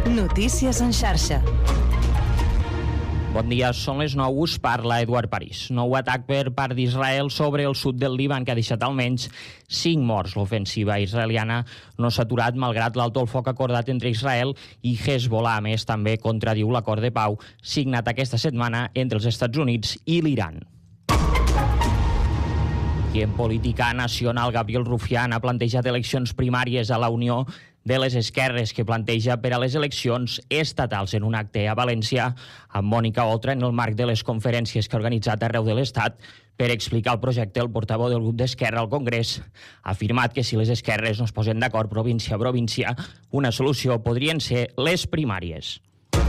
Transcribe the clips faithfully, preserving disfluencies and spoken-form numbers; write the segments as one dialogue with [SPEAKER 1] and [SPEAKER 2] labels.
[SPEAKER 1] Notícies en xarxa.
[SPEAKER 2] Bon dia, són les nou, us parla Eduard París. Nou atac per part d'Israel sobre el sud del Líban que ha deixat almenys cinc morts. L'ofensiva israeliana no s'ha aturat malgrat l'alto el foc acordat entre Israel i Hezbollah. A més, també contradiu l'acord de pau signat aquesta setmana entre els Estats Units i l'Iran. I en política nacional, Gabriel Rufián ha plantejat eleccions primàries a la Unió de les Esquerres, que planteja per a les eleccions estatals en un acte a València amb Mònica Oltra en el marc de les conferències que ha organitzat arreu de l'Estat per explicar el projecte. El portaveu del grup d'Esquerra al Congrés ha afirmat que si les esquerres no es posen d'acord província a província, una solució podrien ser les primàries.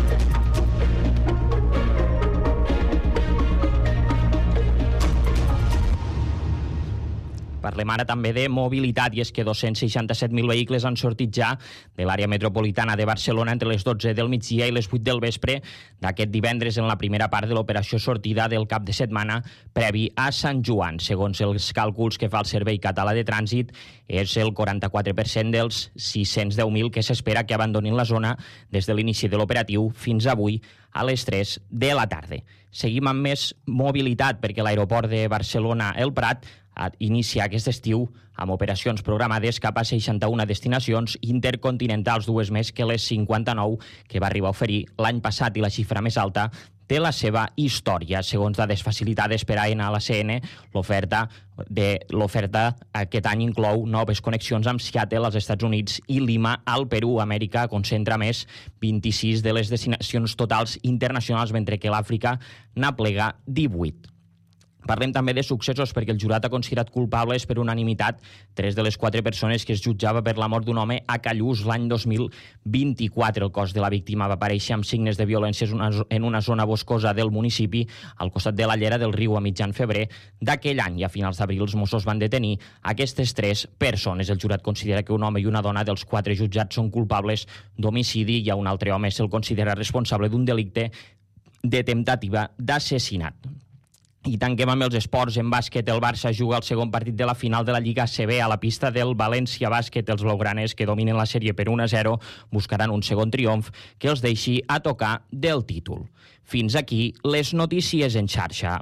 [SPEAKER 2] Parlem ara també de mobilitat, i és que dos-cents seixanta-set mil vehicles han sortit ja de l'àrea metropolitana de Barcelona entre les dotze del migdia i les vuit del vespre d'aquest divendres en la primera part de l'operació sortida del cap de setmana previ a Sant Joan. Segons els càlculs que fa el Servei Català de Trànsit, és el quaranta-quatre per cent dels sis-cents deu mil que s'espera que abandonin la zona des de l'inici de l'operatiu fins avui a les tres de la tarda. Seguim amb més mobilitat perquè l'aeroport de Barcelona El Prat inicia aquest estiu amb operacions programades cap a seixanta-una destinacions intercontinentals, dues més que les cinquanta-nou que va arribar a oferir l'any passat i la xifra més alta de la seva història. Segons dades facilitades per A N A a la C N, l'oferta de l'oferta aquest any inclou noves connexions amb Seattle als Estats Units i Lima al Perú. Amèrica concentra més vint-i-sis de les destinacions totals internacionals, mentre que l'Àfrica n'aplega divuit. Parlem també de successos perquè el jurat ha considerat culpables per unanimitat tres de les quatre persones que es jutjava per la mort d'un home a Callús l'any dos mil vint-i-quatre. El cos de la víctima va aparèixer amb signes de violència en una zona boscosa del municipi al costat de la llera del riu a mitjan febrer d'aquell any, i a finals d'abril els Mossos van detenir aquestes tres persones. El jurat considera que un home i una dona dels quatre jutjats són culpables d'homicidi i a un altre home se'l considera responsable d'un delicte de temptativa d'assassinat. I tanquem amb els esports. En bàsquet, el Barça juga el segon partit de la final de la Lliga A C B a la pista del València Bàsquet. Els blaugranes, que dominen la sèrie per un a zero, buscaran un segon triomf que els deixi a tocar del títol. Fins aquí les notícies en xarxa.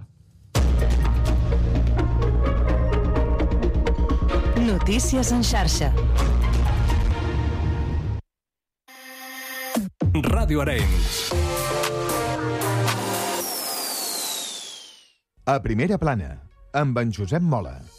[SPEAKER 1] Notícies en xarxa.
[SPEAKER 3] Ràdio Arenys.
[SPEAKER 4] A Primera Plana, amb en Josep Mola.